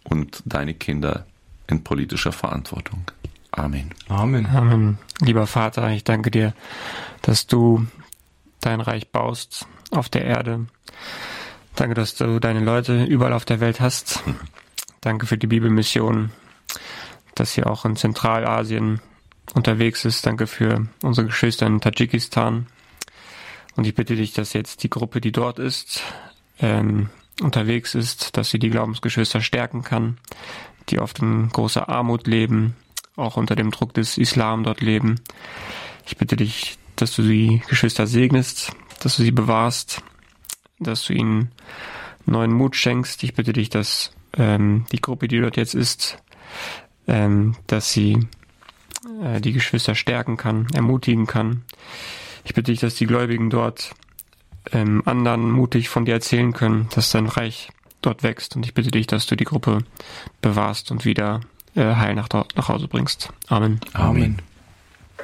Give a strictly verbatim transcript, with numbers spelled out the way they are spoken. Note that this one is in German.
und deine Kinder in politischer Verantwortung. Amen. Amen. Amen. Lieber Vater, ich danke dir, dass du dein Reich baust auf der Erde. Danke, dass du deine Leute überall auf der Welt hast. Danke für die Bibelmission, dass sie auch in Zentralasien unterwegs ist. Danke für unsere Geschwister in Tadschikistan. Und ich bitte dich, dass jetzt die Gruppe, die dort ist, ähm, unterwegs ist, dass sie die Glaubensgeschwister stärken kann, die oft in großer Armut leben, auch unter dem Druck des Islam dort leben. Ich bitte dich, dass du die Geschwister segnest, dass du sie bewahrst, dass du ihnen neuen Mut schenkst. Ich bitte dich, dass ähm, die Gruppe, die dort jetzt ist, ähm, dass sie äh, die Geschwister stärken kann, ermutigen kann. Ich bitte dich, dass die Gläubigen dort ähm, anderen mutig von dir erzählen können, dass dein Reich dort wächst. Und ich bitte dich, dass du die Gruppe bewahrst und wieder äh, heil nach, nach Hause bringst. Amen. Amen.